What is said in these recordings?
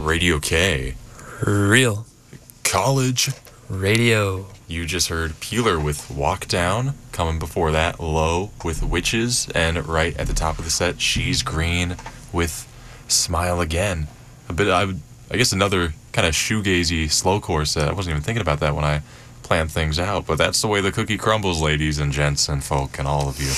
Radio K. Real College Radio. You just heard Peeler with Walk Down. Coming before that, Low with Witches. And right at the top of the set, She's Green with Smile Again. I guess another kind of shoegazy slowcore set. I wasn't even thinking about that when I planned things out, but that's the way the cookie crumbles, ladies and gents and folk and all of you.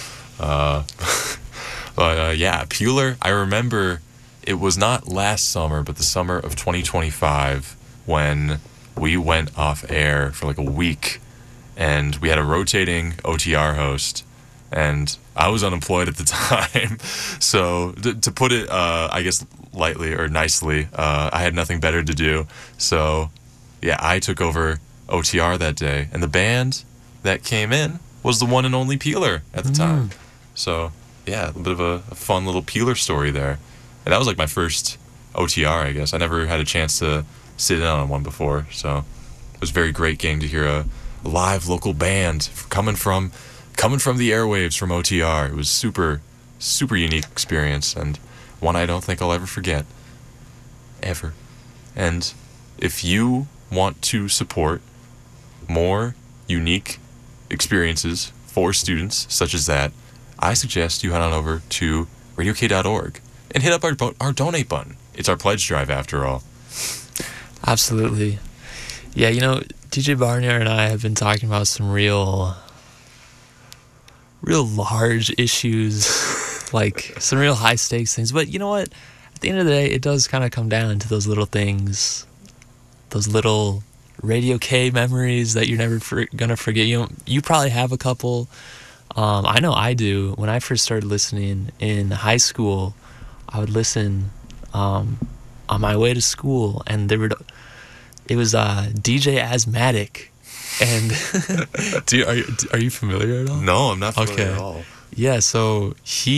Yeah, Peeler, I remember it was not last summer, but the summer of 2025 when we went off air for like a week and we had a rotating OTR host and I was unemployed at the time. So to put it, I guess, lightly or nicely, I had nothing better to do. So yeah, I took over OTR that day and the band that came in was the one and only Peeler at the time. So yeah, a bit of a fun little Peeler story there. And that was like my first OTR, I guess. I never had a chance to sit in on one before, so it was very great getting to hear a live local band coming from the airwaves from OTR. It was super unique experience and one I don't think I'll ever forget, ever. And if you want to support more unique experiences for students such as that, I suggest you head on over to radiok.org and hit up our donate button. It's our pledge drive after all. Absolutely. Yeah, DJ Barnyard and I have been talking about some real large issues, like some real high stakes things. But you know what? At the end of the day, it does kind of come down to those little things, those little Radio K memories that you're never gonna forget. You probably have a couple. I know I do. When I first started listening in high school, I would listen on my way to school, and it was DJ Asthmatic. And are you familiar at all? No, I'm not familiar at all. Yeah, so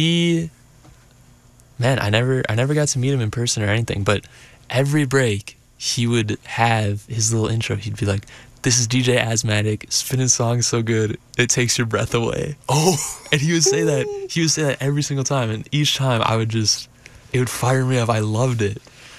I never got to meet him in person or anything, but every break he would have his little intro. He'd be like, "This is DJ Asthmatic, spinning songs so good it takes your breath away." Oh, and he would say that every single time, and each time it would fire me up. I loved it.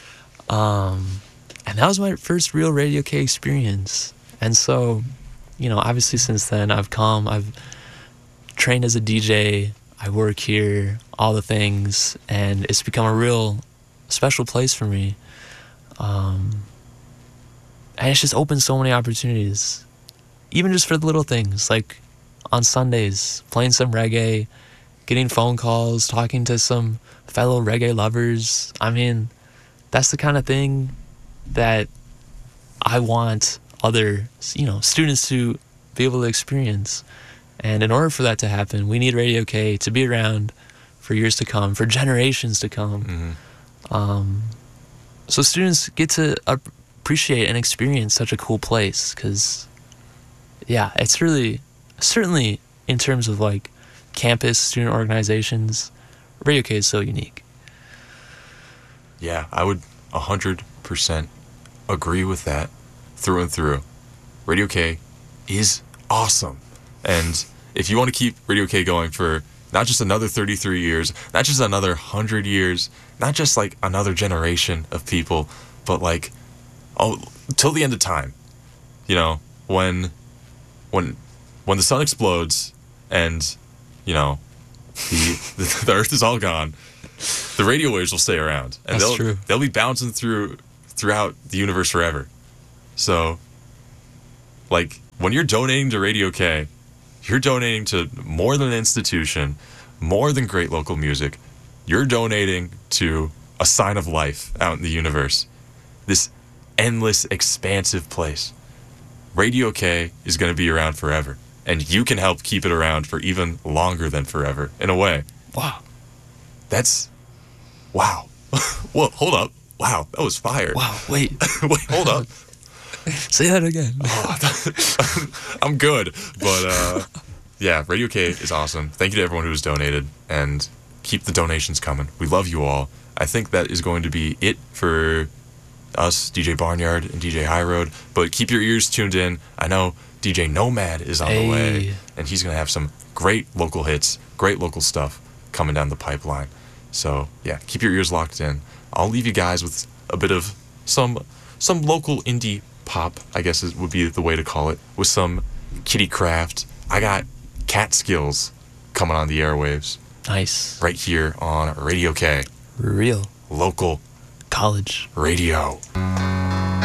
And that was my first real Radio K experience. And so, obviously since then I've trained as a DJ, I work here, all the things, and it's become a real special place for me. And it's just opened so many opportunities, even just for the little things, like on Sundays, playing some reggae, getting phone calls, talking to some fellow reggae lovers. I mean, that's the kind of thing that I want other, students to be able to experience. And in order for that to happen, we need Radio K to be around for years to come, for generations to come. Mm-hmm. So students get to appreciate and experience such a cool place, because, yeah, it's really, certainly in terms of like campus student organizations, Radio K is so unique. Yeah, I would 100% agree with that through and through. Radio K is awesome. And if you want to keep Radio K going for not just another 33 years, not just another 100 years, not just like another generation of people, but like, till the end of time, when the sun explodes and, the earth is all gone, the radio waves will stay around, and they'll be bouncing throughout the universe forever. So, like, when you're donating to Radio K, you're donating to more than an institution, more than great local music. You're donating to a sign of life out in the universe. This endless, expansive place. Radio K is going to be around forever, and you can help keep it around for even longer than forever, in a way. Wow. Wow. Whoa, hold up. Wow, that was fire. Wow, wait. Wait, hold up. Say that again. I'm good. But, yeah, Radio K is awesome. Thank you to everyone who's donated, and keep the donations coming. We love you all. I think that is going to be it for us, DJ Barnyard and DJ High Road. But keep your ears tuned in. I know DJ Nomad is on the way, and he's going to have some great local hits, great local stuff coming down the pipeline. So, yeah, keep your ears locked in. I'll leave you guys with a bit of some local indie pop, I guess would be the way to call it, with some Kitty Craft. I got Catskills coming on the airwaves Nice. right here on Radio K, Real local college. radio.